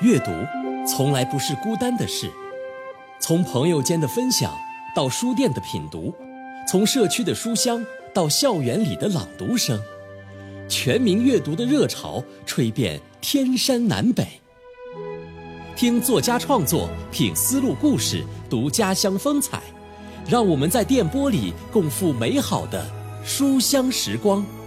阅读从来不是孤单的事，从朋友间的分享到书店的品读，从社区的书香到校园里的朗读声，全民阅读的热潮吹遍天山南北。听作家创作，品丝路故事，读家乡风采，让我们在电波里共赴美好的书香时光。